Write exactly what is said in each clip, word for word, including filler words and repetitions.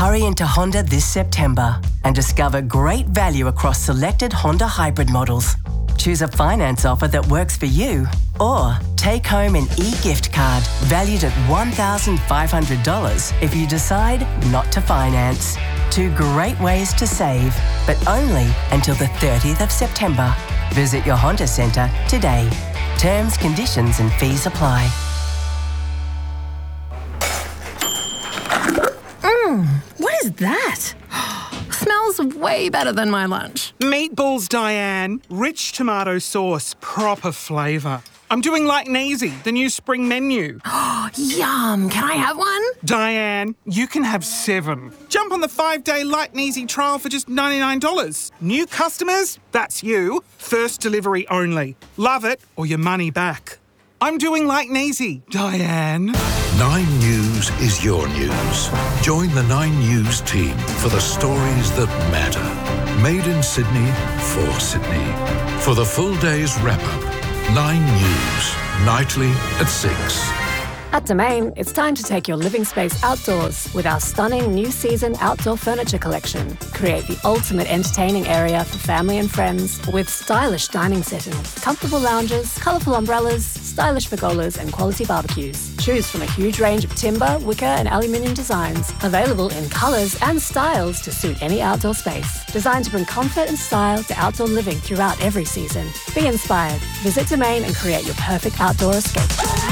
Hurry into Honda this September and discover great value across selected Honda hybrid models. Choose a finance offer that works for you, or take home an e-gift card valued at one thousand five hundred dollars if you decide not to finance. Two great ways to save, but only until the thirtieth of September. Visit your Honda Centre today. Terms, conditions and fees apply. Mmm, what is that? Smells way better than my lunch. Meatballs, Diane. Rich tomato sauce, proper flavour. I'm doing like Neasy, the new spring menu. Yum, can I have one? Diane, you can have seven. Jump on the five-day Like Neasy trial for just ninety-nine dollars. New customers? That's you. First delivery only. Love it or your money back. I'm doing like Neasy, Diane. Nine News is your news. Join the Nine News team for the stories that matter. Made in Sydney, for Sydney. For the full day's wrap-up, Nine News, nightly at six. At Domain, it's time to take your living space outdoors with our stunning new season outdoor furniture collection. Create the ultimate entertaining area for family and friends with stylish dining settings, comfortable lounges, colourful umbrellas, stylish pergolas and quality barbecues. Choose from a huge range of timber, wicker and aluminium designs, available in colours and styles to suit any outdoor space. Designed to bring comfort and style to outdoor living throughout every season. Be inspired. Visit Domain and create your perfect outdoor escape.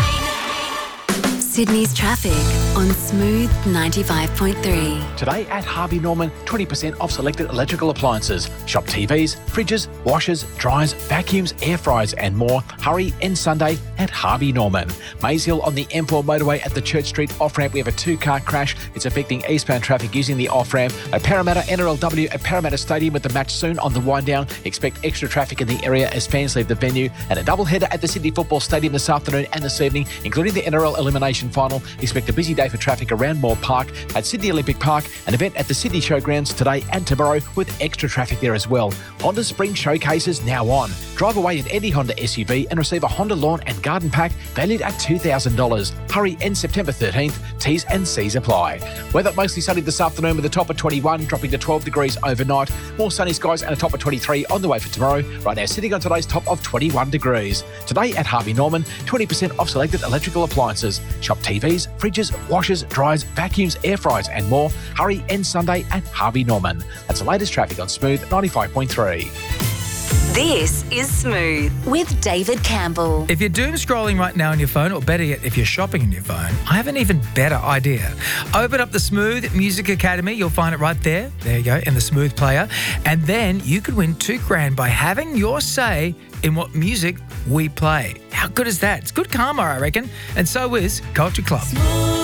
Sydney's traffic on Smooth ninety-five point three. Today at Harvey Norman, twenty percent off selected electrical appliances. Shop T Vs, fridges, washers, dryers, vacuums, air fryers and more. Hurry in Sunday at Harvey Norman. Maze Hill on the M four motorway at the Church Street off-ramp. We have a two-car crash. It's affecting eastbound traffic using the off-ramp. At Parramatta, N R L W at Parramatta Stadium with the match soon on the wind down. Expect extra traffic in the area as fans leave the venue. And a double header at the Sydney Football Stadium this afternoon and this evening, including the N R L elimination final. Expect a busy day for traffic around Moore Park. At Sydney Olympic Park, an event at the Sydney Showgrounds today and tomorrow with extra traffic there as well. Honda Spring Showcases now on. Drive away in any Honda S U V and receive a Honda Lawn and Garden Pack valued at two thousand dollars. Hurry in September thirteenth. T's and C's apply. Weather mostly sunny this afternoon with a top of twenty-one, dropping to twelve degrees overnight. More sunny skies and a top of twenty-three on the way for tomorrow. Right now sitting on today's top of twenty-one degrees. Today at Harvey Norman, twenty percent off selected electrical appliances. Shop T Vs, fridges, washers, dryers, vacuums, air fryers and more. Hurry end Sunday at Harvey Norman. That's the latest traffic on Smooth ninety-five point three. This is Smooth with David Campbell. If you're doom scrolling right now on your phone, or better yet, if you're shopping on your phone, I have an even better idea. Open up the Smooth Music Academy. You'll find it right there. There you go, in the Smooth player. And then you could win two grand by having your say in what music we play. How good is that? It's good karma, I reckon. And so is Culture Club.